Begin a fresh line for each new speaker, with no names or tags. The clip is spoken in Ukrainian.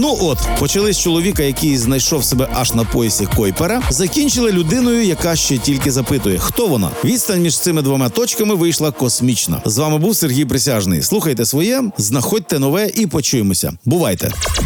Ну от, почали з чоловіка, який знайшов себе аж на поясі Койпера, закінчили людиною, яка ще тільки запитує, хто вона. Відстань між цими двома точками вийшла космічна. З вами був Сергій Присяжний. Слухайте своє, знаходьте нове і почуємося. Бувайте!